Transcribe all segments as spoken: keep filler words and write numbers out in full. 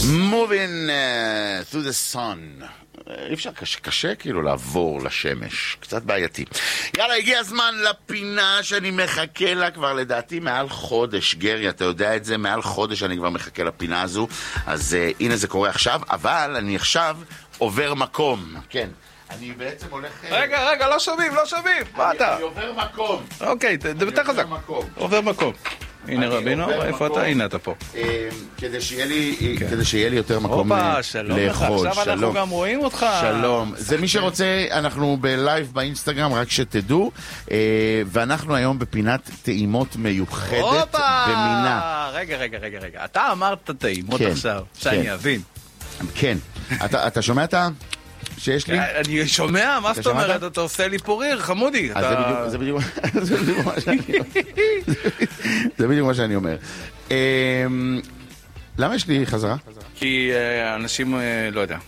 Moving uh, through the sun. אי אפשר, קשה, קשה כאילו לעבור לשמש, קצת בעייתי. יאללה, הגיע הזמן לפינה שאני מחכה לה כבר לדעתי מעל חודש. גרי, אתה יודע את זה, מעל חודש אני כבר מחכה לפינה הזו. אז uh, הנה זה קורה עכשיו, אבל אני עכשיו עובר מקום. כן, אני בעצם הולך... רגע, רגע, לא שומעים, לא שומעים. מה אתה? אני עובר מקום. אוקיי, תדבר חזק. עובר מקום. הנה רבינו, איפה אתה? הנה אתה פה. כדי שיהיה לי יותר מקום לאכול. שלום לך, עכשיו אנחנו גם רואים אותך. שלום. זה מי שרוצה, אנחנו בלייב באינסטגרם, רק שתדעו, ואנחנו היום בפינת טעימות מיוחדת במינה. רגע, רגע, רגע, רגע. אתה אמרת טעימות עכשיו, שאני אבין. כן. אתה שומע את ה... שיש לי? אני שומע, מה זאת אומרת? אתה עושה לי פוריר, חמודי. זה בדיוק מה שאני אומר. זה בדיוק מה שאני אומר. למה יש לי חזרה? כי אנשים, לא יודע.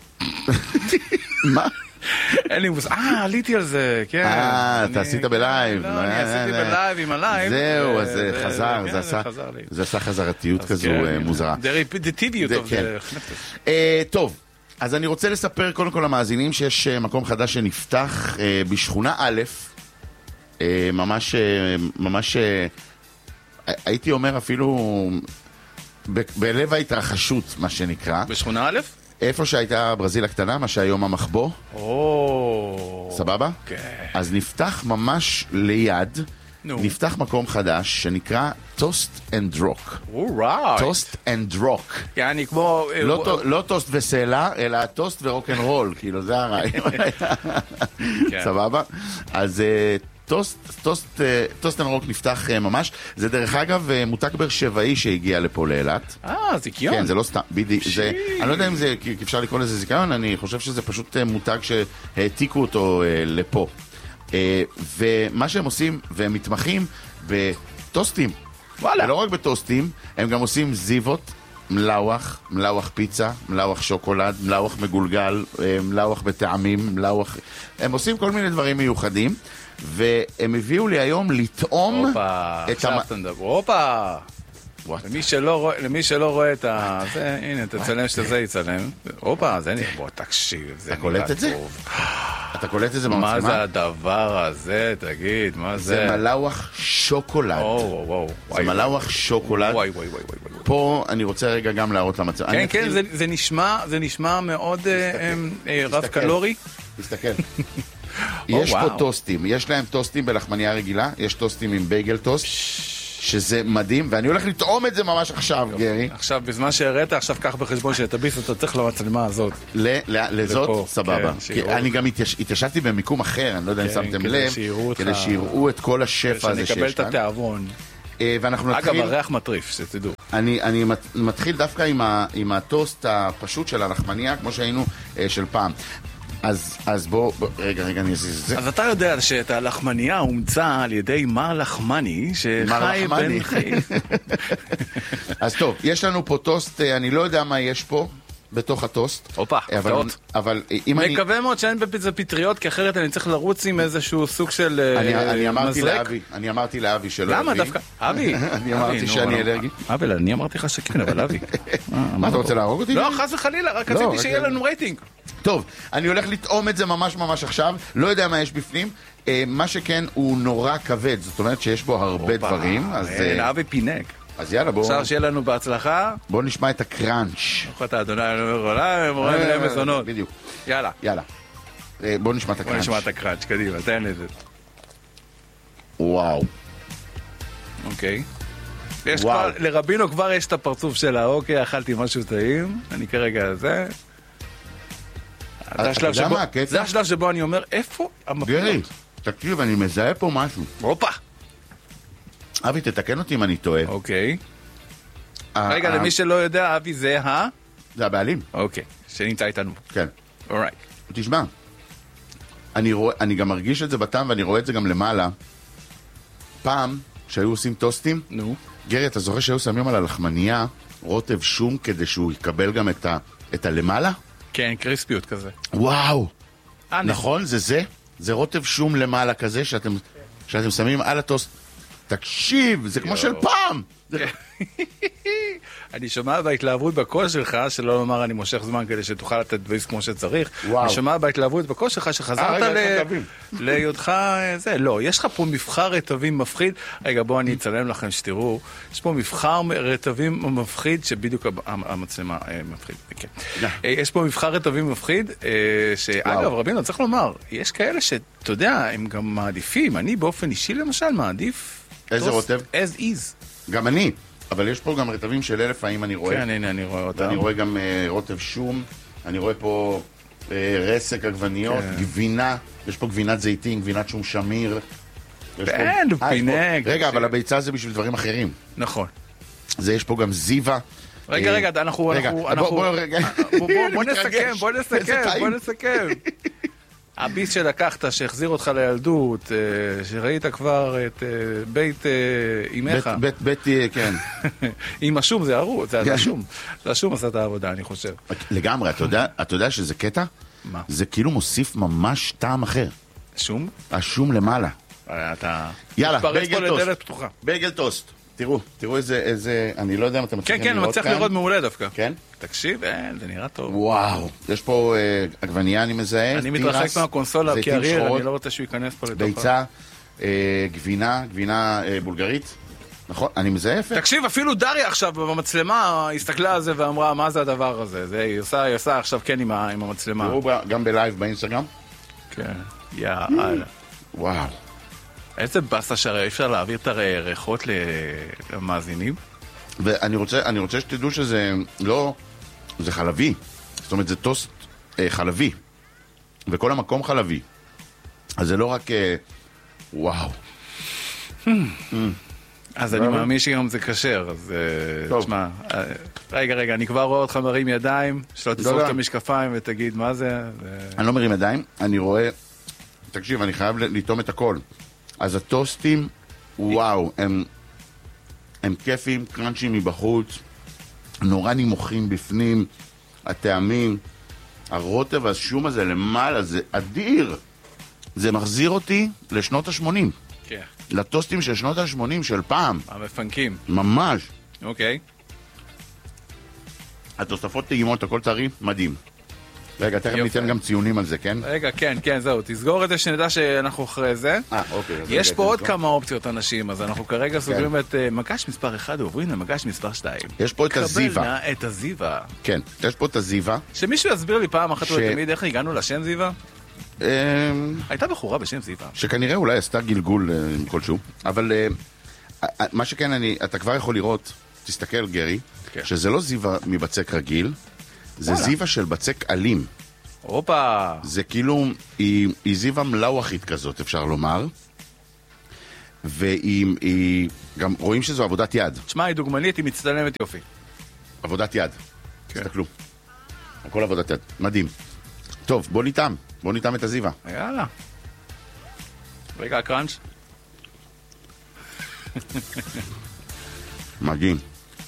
מה? אין לי מושג. אה, עליתי על זה, כן. אה, אתה עשית בלייב. לא, אני עשיתי בלייב עם הלייב. זהו, אז זה חזר, זה עשה חזרתיות כזו מוזרה. זה רפיטטיביות. טוב. אז אני רוצה לספר קודם כל למאזינים שיש מקום חדש שנפתח אה, בשכונה א', אה, ממש, אה, ממש, אה, הייתי אומר אפילו ב- בלב ההתרחשות, מה שנקרא. בשכונה א'? איפה שהייתה ברזיל הקטנה, מה שהיום המחבוא. או... סבבה? כן. אז נפתח ממש ליד, נפתח מקום חדש שנקרא טוסט אנד רוק. אורייט. טוסט אנד רוק. יעני כמו... לא טוסט וסלע, אלא טוסט ורוק אנד רול, כאילו זה הרעיון. סבבה? אז טוסט אנד רוק נפתח ממש. זה דרך אגב מותג באר שבעי שהגיע לפה לאילת. אה, זיקיון. כן, זה לא סתם. אני לא יודע אם זה, אפשר לקרוא לזה זיקיון, אני חושב שזה פשוט מותג שהעתיקו אותו לפה. ומה שהם עושים, והם מתמחים בטוסטים. וואלה. ולא רק בטוסטים, הם גם עושים זיבות, מלאוח, מלאוח פיצה, מלאוח שוקולד, מלאוח מגולגל, מלאוח בטעמים, מלאוח... הם עושים כל מיני דברים מיוחדים, והם הביאו לי היום לטעום... אופה, עכשיו אתה מדבר. אופה! למי שלא רואה, למי שלא רואה את ה... זה, הנה, תצלם שזה יצלם. אופה, זה נראה, בוא, תקשיב, זה נראה טוב. אתה קולט את זה? אתה קולט את זה במצלמה? מה זה הדבר הזה, תגיד, מה זה? זה מלאוח שוקולד. וואו, וואו. זה מלאוח שוקולד. וואי, וואי, וואי, וואי. פה אני רוצה רגע גם להראות למצלמה. כן, כן, זה נשמע, זה נשמע מאוד רב קלורי. תסתכל. יש פה טוסטים, יש להם טוסטים בלחמניה רגילה, יש טוסטים עם בייגל טוסט. שזה מדהים, ואני הולך לטעום את זה ממש עכשיו, גרי. עכשיו, בזמן שהראית, עכשיו קח בחשבון שתביס, אתה צריך למצלמה הזאת. לזאת, סבבה. אני גם התיישבתי במיקום אחר, אני לא יודע אם שמתם לב, כדי שיראו את כל השפע הזה שיש כאן. שאני אקבל את התיאבון. ואנחנו נתחיל... אגב, הריח מטריף, שתדעו. אני מתחיל דווקא עם הטוסט הפשוט של הלחמניה, כמו שהיינו של פעם. אז, אז בוא, בוא, רגע, רגע, אני אזיז את זה. אז אתה יודע שאת הלחמניה הומצא על ידי מר לחמני, שחי בן חי. אז טוב, יש לנו פה טוסט, אני לא יודע מה יש פה בתוך הטוסט. אופה, הפתעות. אבל אם אני... מקווה מאוד שאין בפיצה פטריות, כי אחרת אני צריך לרוץ עם איזשהו סוג של מזרק. אני אמרתי לאבי שלא למה דווקא? אבי. אני אמרתי שאני אלרגי. אבל אני אמרתי לך שכן, אבל אבי. מה, אתה רוצה להרוג אותי? לא, חס וחלילה, רק רציתי שיהיה לנו רייטינג. טוב, אני הולך לטעום את זה ממש ממש עכשיו, לא יודע מה יש בפנים, מה שכן הוא נורא כבד, זאת אומרת שיש בו הרבה דברים. אבי פינק. אז יאללה, בואו... אפשר שיהיה לנו בהצלחה. בואו נשמע את הקראנץ'. אוכל את האדוני, אני אומר, אולי, מורה מיני מזונות. בדיוק. יאללה. יאללה. בואו נשמע את הקראנץ'. בואו נשמע את הקראנץ', קדימה, תן את זה. וואו. אוקיי. לרבינו כבר יש את הפרצוף שלה, אוקיי, אכלתי משהו טעים, אני כרגע זה... זה השלב שבו אני אומר, איפה המפלות? גרי, תקשיב, אני מזהה פה משהו. הופה. אבי, תתקן אותי אם אני טועה. אוקיי. רגע, למי שלא יודע, אבי זה ה... זה הבעלים. אוקיי, שנמצא איתנו. כן. אורייט. תשמע, אני גם מרגיש את זה בטעם, ואני רואה את זה גם למעלה. פעם, שהיו עושים טוסטים, נו. גרי, אתה זוכר שהיו שמים על הלחמניה רוטב שום כדי שהוא יקבל גם את הלמעלה? כן, קריספיות כזה. וואו. נכון, זה זה? זה רוטב שום למעלה כזה שאתם שמים על הטוסט. תקשיב, זה כמו של פעם. אני שומע בהתלהבות בקול שלך, שלא לומר אני מושך זמן כדי שתוכל לתת בייס כמו שצריך. אני שומע בהתלהבות בקול שלך שחזרת ליודך זה. לא, יש לך פה מבחר רטבים מפחיד. רגע, בואו אני אצלם לכם שתראו. יש פה מבחר רטבים מפחיד, שבדיוק המצלמה מפחיד. יש פה מבחר רטבים מפחיד, שאגב, רבינו, צריך לומר, יש כאלה שאתה יודע, הם גם מעדיפים. אני באופן אישי למשל מעדיף איזה רוטב? as is. גם אני, אבל יש פה גם רטבים של אלף האם אני רואה. כן, הנה, אני רואה אותם. ואני רואה גם uh, רוטב שום, אני רואה פה uh, רסק עגבניות, כן. גבינה, יש פה גבינת זיתים, גבינת שום שמיר. כן, הוא פינק. רגע, אבל הביצה זה בשביל דברים אחרים. נכון. זה יש פה גם זיווה. רגע, רגע, אנחנו... רגע, בוא נסכם, בוא נסכם, בוא נסכם. הביס שלקחת, שהחזיר אותך לילדות, שראית כבר את בית אמך. בית, בית, כן. עם השום, זה ארוך, זה השום. זה השום עשה את העבודה, אני חושב. לגמרי, אתה יודע שזה קטע? מה? זה כאילו מוסיף ממש טעם אחר. שום? השום למעלה. אתה... יאללה, בייגל טוסט. בייגל טוסט. תראו, תראו איזה, איזה, אני לא יודע אם אתם מצליחים לראות כאן. כן, כן, מצליח לראות מעולה דווקא. כן? תקשיב, זה נראה טוב. וואו, יש פה עגבנייה, אני מזהה. אני מתרחק מהקונסולה, כי אריר, אני לא רוצה שהוא ייכנס פה לתוכה. ביצה, גבינה, גבינה בולגרית. נכון, אני מזהה יפה. תקשיב, אפילו דריה עכשיו במצלמה הסתכלה על זה ואמרה, מה זה הדבר הזה? היא עושה עכשיו כן עם המצלמה. תראו גם בלייב באינסטגרם. כן, יאללה. וואו. איזה בסה שהרי אי אפשר להעביר את הריחות למאזינים. ואני רוצה, אני רוצה שתדעו שזה לא, זה חלבי. זאת אומרת, זה טוסט אה, חלבי. וכל המקום חלבי. אז זה לא רק, אה, וואו. אז אני מאמין שגם זה קשר, אז תשמע, רגע, רגע, אני כבר רואה אותך מרים ידיים, שלא תסרוק את המשקפיים ותגיד מה זה. אני לא מרים ידיים, אני רואה, תקשיב, אני חייב לטעום את הכל. אז הטוסטים, וואו, הם, הם כיפים, קרנצ'ים מבחוץ, נורא נמוכים בפנים, הטעמים, הרוטב והשום הזה למעלה, זה אדיר. זה מחזיר אותי לשנות ה-שמונים. כן. לטוסטים של שנות ה-שמונים של פעם. המפנקים. ממש. אוקיי. התוספות טעימות, הכל טרי, מדהים. רגע, תכף ניתן גם ציונים על זה, כן? רגע, כן, כן, זהו. תסגור את זה שנדע שאנחנו אחרי זה. אה, אוקיי. יש פה עוד כמה אופציות אנשים, אז אנחנו כרגע סוגרים את מגש מספר אחד ועוברים למגש מספר שתיים. יש פה את הזיווה. קבל נא את הזיווה. כן, יש פה את הזיווה. שמישהו יסביר לי פעם אחת ולתמיד איך הגענו לשם זיווה? הייתה בחורה בשם זיווה. שכנראה אולי עשתה גלגול כלשהו, אבל מה שכן, אתה כבר יכול לראות, תסתכל גרי, שזה לא זיווה מבצק רגיל, זה זיווה של בצק אלים. אופה. זה כאילו, היא, היא זיווה מלאוחית כזאת, אפשר לומר. והיא, גם רואים שזו עבודת יד. תשמע, היא דוגמנית, היא מצטלמת יופי. עבודת יד. כן. תסתכלו. הכל עבודת יד. מדהים. טוב, בוא ניתם. בוא ניתם את הזיווה. יאללה. רגע, קראנץ'. מדהים.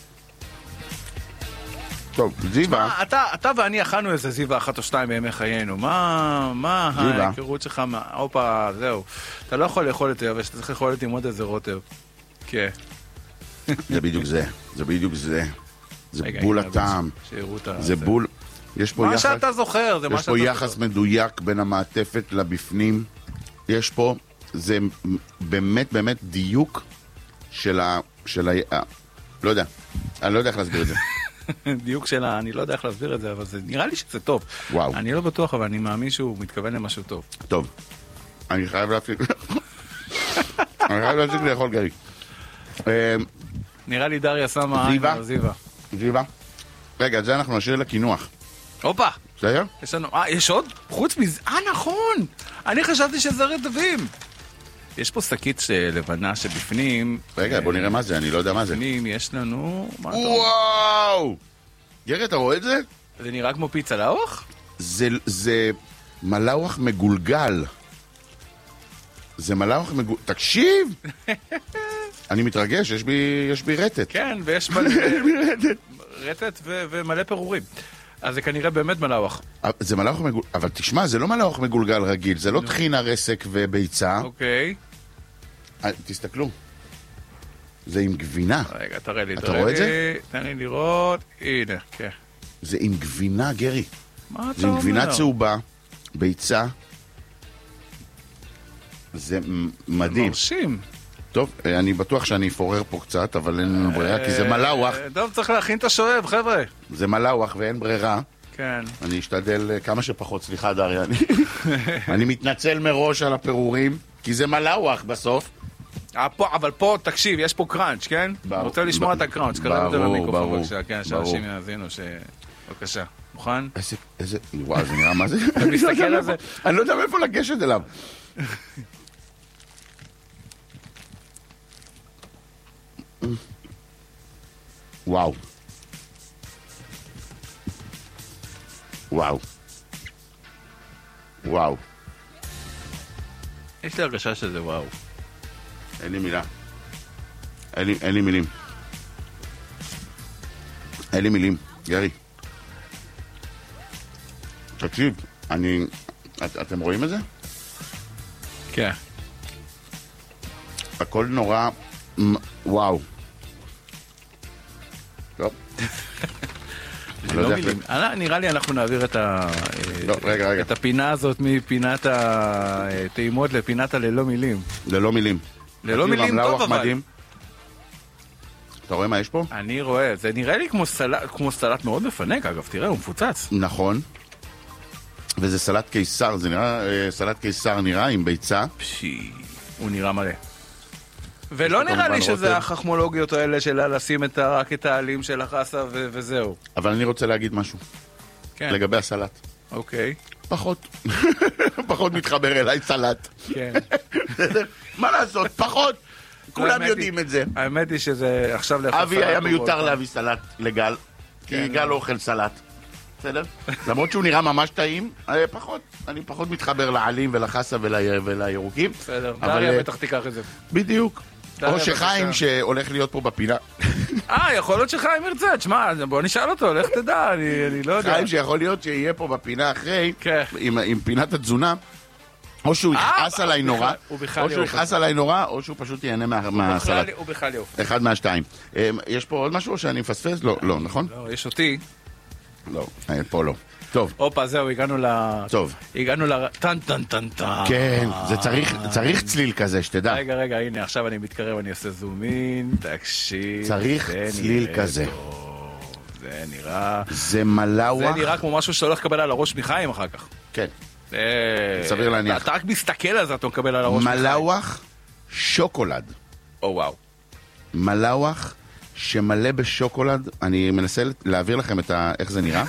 טוב, זיווה... אתה, אתה ואני אכלנו איזה זיווה אחת או שתיים בימי חיינו. מה, מה ההיכרות שלך? אופה, זהו. אתה לא יכול לאכול את יבש, אתה צריך לאכול את עם עוד איזה רוטב. כן. זה בדיוק זה. זה בדיוק זה. זה בול הטעם. זה בול... יש פה מה יחס... שאתה זוכר, זה מה שאתה זוכר. יש זוכר. פה יחס מדויק בין המעטפת לבפנים. יש פה... זה באמת באמת דיוק של ה... של ה... לא יודע. אני לא יודע איך להסביר את זה. דיוק שלה, אני לא יודע איך להסביר את זה, אבל זה נראה לי שזה טוב. וואו. אני לא בטוח, אבל אני מאמין שהוא מתכוון למשהו טוב. טוב. אני חייב להפסיק... אני חייב להפסיק לאכול גרי. נראה לי דריה שמה עין על זיווה. זיווה. רגע, את זה אנחנו נשאיר לקינוח. הופה. בסדר? יש לנו... אה, יש עוד? חוץ מזה... אה, נכון! אני חשבתי שזה רטבים. יש פה שקית לבנה שבפנים... רגע, בוא נראה מה זה, אני לא יודע מה זה. בפנים יש לנו... וואו! גרי, אתה רואה את זה? זה נראה כמו פיצה לאוח? זה מלאוח מגולגל. זה מלאוח מגולגל. תקשיב! אני מתרגש, יש בי, יש בי רטט. כן, ויש מלא... רטט ומלא פירורים. אז זה כנראה באמת מלאוח. זה מלאוח מגולגל, אבל תשמע, זה לא מלאוח מגולגל רגיל, זה לא טחינה, רסק וביצה. אוקיי. תסתכלו. זה עם גבינה. רגע, תראה לי. אתה רואה את זה? תן לי לראות. הנה, כן. זה עם גבינה, גרי. מה אתה אומר? זה עם גבינה צהובה, ביצה. זה מדהים. מרשים. טוב, אני בטוח שאני אפורר פה קצת, אבל אין לנו ברירה, כי זה מלאווח. טוב, צריך להכין את השואב, חבר'ה. זה מלאווח ואין ברירה. כן. אני אשתדל כמה שפחות, סליחה דריה. אני מתנצל מראש על הפירורים, כי זה מלאווח בסוף. אבל פה, תקשיב, יש פה קראנץ', כן? אני רוצה לשמוע את הקראנץ', קרב את זה למיקרופון, בבקשה, כן, שאנשים יאזינו, ש... בבקשה, מוכן? איזה, איזה, וואו, זה נראה מה זה? אתה מסתכל על זה? אני לא יודע מאיפה לגשת אליו. וואו. וואו. וואו. יש לי הרגשה שזה וואו. אין לי מילה. אין לי, אין לי מילים. אין לי מילים, גרי. תקשיב, אני... את, אתם רואים את זה? כן. הכל נורא... וואו. טוב. לא מילים. נראה לי אנחנו נעביר את ה... לא, רגע, רגע. את הפינה הזאת מפינת הטעימות לפינת הללא מילים. ללא מילים. ללא מילים טוב אבל. מדהים. אתה רואה מה יש פה? אני רואה, זה נראה לי כמו סלט, כמו סלט מאוד מפנק, אגב, תראה, הוא מפוצץ. נכון. וזה סלט קיסר, זה נראה, סלט קיסר נראה עם ביצה. פשי, הוא נראה מלא. ולא נראה לי שזה החכמולוגיות האלה של לשים את רק את העלים של החסה וזהו. אבל אני רוצה להגיד משהו. כן. לגבי הסלט. אוקיי. פחות. פחות מתחבר אליי סלט. כן. מה לעשות? פחות. כולם יודעים את זה. האמת היא שזה עכשיו... אבי היה מיותר להביא סלט לגל, כי גל לא אוכל סלט. בסדר? למרות שהוא נראה ממש טעים, פחות. אני פחות מתחבר לעלים ולחסה ולירוקים. בסדר, דריה בטח תיקח את זה. בדיוק. או שחיים שהולך להיות פה בפינה. אה, יכול להיות שחיים ירצה, תשמע, בוא נשאל אותו, לך תדע, אני לא יודע. חיים שיכול להיות שיהיה פה בפינה אחרי, עם פינת התזונה, או שהוא יכעס עליי נורא, או שהוא יכעס עליי נורא, או שהוא פשוט ייהנה מהסלט. הוא בכלל יופי. אחד מהשתיים. יש פה עוד משהו שאני מפספס? לא, לא, נכון? לא, יש אותי. לא, פה לא. טוב. הופה, זהו, הגענו ל... טוב. הגענו ל... טן, טן, טן, טן. כן, זה צריך, צריך צליל כזה, שתדע. רגע, רגע, הנה, עכשיו אני מתקרב, אני עושה זומין, תקשיב. צריך צליל כזה. זה נראה... זה מלאווח. זה נראה כמו משהו שאתה הולך לקבל על הראש מחיים אחר כך. כן. סביר להניח. אתה רק מסתכל על זה, אתה מקבל על הראש מחיים. מלאווח שוקולד. או וואו. מלאווח שמלא בשוקולד, אני מנסה להעביר לכם את ה... איך זה נראה.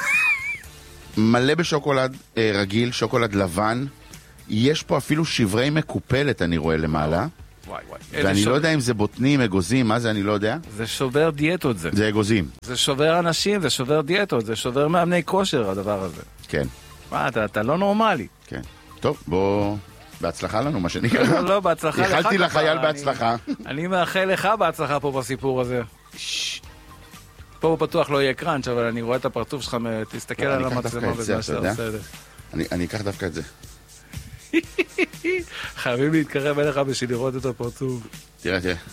מלא בשוקולד אה, רגיל, שוקולד לבן. יש פה אפילו שברי מקופלת, אני רואה למעלה. וואי וואי. ואני לא יודע אם זה בוטנים, אגוזים, מה זה אני לא יודע. זה שובר דיאטות זה. זה אגוזים. זה שובר אנשים, זה שובר דיאטות, זה שובר מאמני כושר הדבר הזה. כן. מה, אתה, אתה לא נורמלי. כן. טוב, בוא... בהצלחה לנו, מה שנקרא. לא, לא, בהצלחה לך. איחלתי לחייל בהצלחה. אני מאחל לך בהצלחה פה בסיפור הזה. פה בטוח לא יהיה קראנץ', אבל אני רואה את הפרצוף שלך, תסתכל על המצלמה בזה שאתה עושה את זה. אני אקח דווקא את זה. חייבים להתקרב אליך בשביל לראות את הפרצוף. תראה, תראה.